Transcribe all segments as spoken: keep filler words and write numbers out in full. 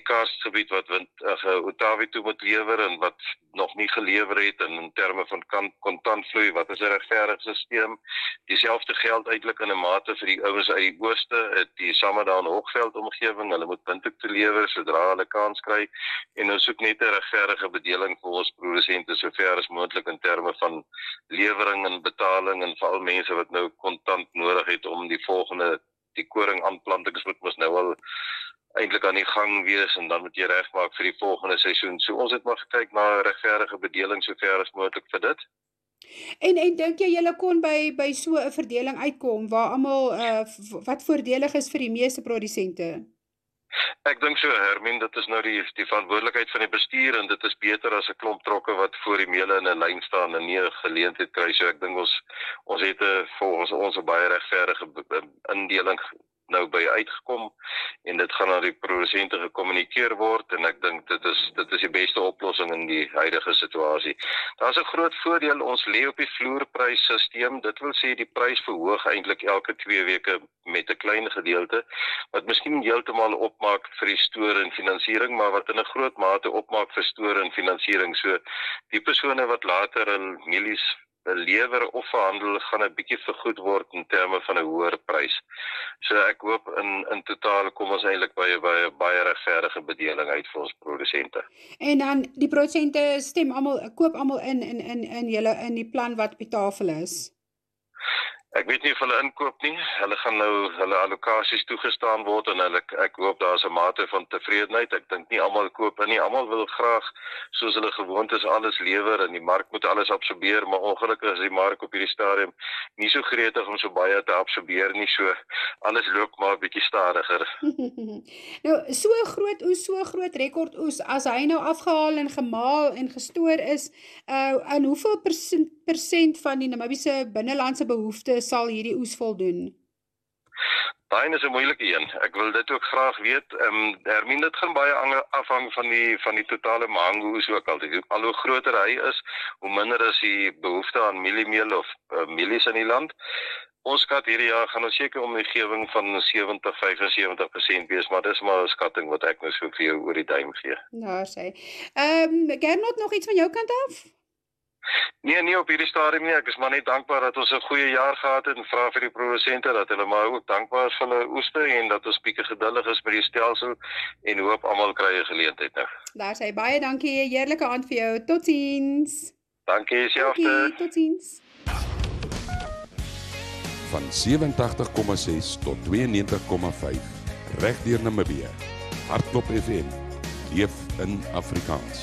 Kaapstadgebied wat wind uh, Otawie toe moet lewer en wat nog nie gelewer het en in terme van kan, kontantvloei, wat is 'n regverdige stelsel? Dieselfde geld eintlik in 'n mate vir die ouens uit die ooste, die Samadaan Hoogveld omgewing, hulle moet punt te lewer sodra hulle kans kry en ons soek net 'n regverdige bedeling vir ons produsente sover as moontlik in terme van lewering en betaling en vir al mense wat nou kontant nodig het om die volgende die koring aanplantings moet mos nou al eintlik aan die gang wees en dan moet jy regmaak vir die volgende seisoen. So ons het maar gekyk na 'n regverdige bedeling sover as moontlik vir dit. En en dink jy julle kon by by so 'n verdeling uitkom waar almal uh, wat voordelig is vir die meeste produsente? Ek dink so, Hermien, dit is nou die die verantwoordelikheid van die bestuur en dit is beter as 'n klomp trokke wat voor die meule in 'n lyn staan en nie 'n geleentheid kry. So ek dink ons ons het 'n volgens ons 'n baie regverdige indeling nou by uitgekom en dit gaan aan die produsente gekommunikeer word en ek dink dit is dit is die beste oplossing in die huidige situasie. Daar's 'n groot voordeel, ons lê op die vloerprysstelsel. Dit wil sê die prys verhoog eintlik elke twee weke met 'n klein gedeelte wat miskien heeltemal opmaak vir die stoor en finansiering, maar wat in 'n groot mate opmaak vir stoor en finansiering. So die persone wat later hul mielies lewer of verhandel gaan 'n bietjie vergoed word in terme van 'n hoër prys. So ek hoop in in totaal kom ons eintlik by 'n baie baie regverdige bedeling uit vir ons produsente. En dan die produsente stem almal koop almal in in in in julle in die plan wat op die tafel is. Ek weet nie of hulle inkoop nie. Hulle gaan nou hulle allokasies toegestaan word en hulle ek hoop daar's 'n mate van tevredenheid. Ek dink nie almal koop nie. Almal wil graag soos hulle gewoond is alles lewer en die mark moet alles absorbeer, maar ongelukkig is die mark op hierdie stadium nie so gretig om so baie te absorbeer nie. So alles loop maar 'n bietjie stadiger. Nou so groot oes, so groot rekord oes as hy nou afgehaal en gemaal en gestoor is, uh en hoeveel persent, persent van die Namibiese binnelandse behoeftes sal hierdie oes voldoen? Daai is 'n moeilike een. Ek wil dit ook graag weet. Ehm um, Hermien, dit gaan baie afhang van die van die totale mango oes ook altyd. Al hoe groter hy is, hoe minder is die behoefte aan mieliemeel of uh, mielies in die land. Ons skat hierdie jaar gaan ons seker om die gewing van sewentig, vyf en sewentig persent wees, maar dis maar 'n skatting wat ek nou so vir jou oor die duim gee. Nou sê. Ehm um, Gernot, nog iets van jou kant af? Nee, nie op hierdie stadium nie. Ek is maar net dankbaar dat ons 'n goeie jaar gehad het en vra vir die produsente dat hulle maar ook dankbaar is vir hulle oeste en dat ons bietjie geduldig is met die stelsel en hoop almal kry 'n geleentheid nou. Daar sê baie dankie, 'n heerlike aand vir jou. Totsiens. Dankie, selfde. Totsiens. Van sewentig komma ses tot twee en negentig komma vyf reg deur Namibië. Hartklop F M. Leef in Afrikaans.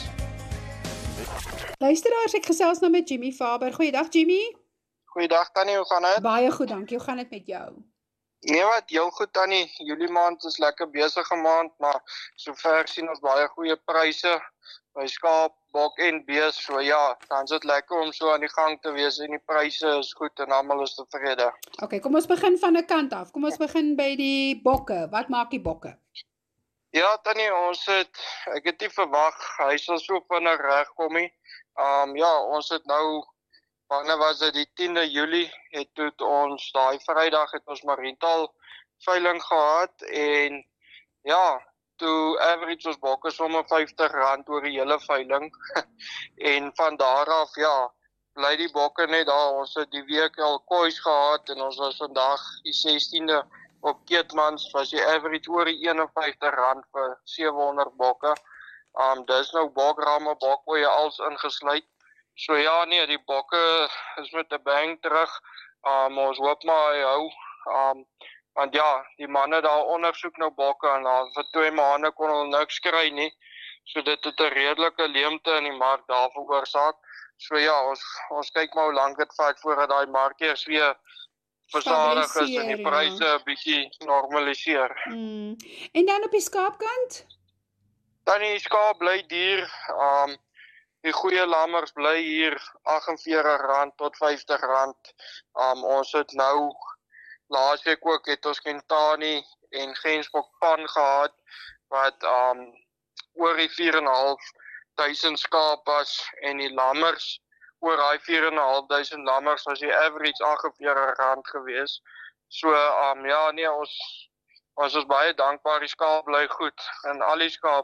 Luisteraars, ek gesels nou met Jimmy Faber. Goeiedag Jimmy. Goeiedag Tannie, hoe gaan dit? Baie goed, dankie. Hoe gaan dit met jou? Nee wat, heel goed Tannie. Julie maand is lekker besige maand, maar sover sien ons baie goeie pryse by skaap, bok en bees. So ja, dan is dit lekker om so aan die gang te wees en die pryse is goed en almal is tevrede. Okay, kom ons begin van 'n kant af. Kom ons begin by die bokke. Wat maak die bokke? Ja Tannie, ons het ek het nie verwag hy sal so vinnig regkom nie. Um ja, ons het nou wanneer was dit die tiende Julie het toe ons daai Vrydag het ons Mariental veiling gehad en ja, toe average ons bokke sommer vyftig rand oor die hele veiling en van daar af ja, bly die bokke net daar. Ons het die week al koeis gehad en ons was vandag die sestiende op Keetmans was die average oor die eenenvyftig rand vir sewehonderd bokke. Um, dis nou bokramme, bokoeie als ingesluit. So ja, nee, die bokke is met 'n bang terug. Um, ons hoop maar hy hou. Um, want ja, die manne daar ondersoek nou bokke en al vir twee maande kon hulle niks kry nie. So dit het 'n redelike leemte in die mark daar veroorsaak. So ja, ons ons kyk maar hoe lank dit vat voordat daai mark eers weer versadig is en die pryse 'n ja. bietjie normaliseer. Mm. En dan op die skaapkant? Dan die skaap bly duur. Um die goeie lammers bly hier agt en veertig rand tot vyftig rand. Um ons het nou laasweek ook het ons Kentani en Gensbok pan gehad wat um oor die vier en 'n half duisend skaap was en die lammers oor daai vier en 'n half duisend lammers was die average agt en veertig rand gewees. So um ja nee, ons ons is baie dankbaar, die skaap bly goed en al die skaap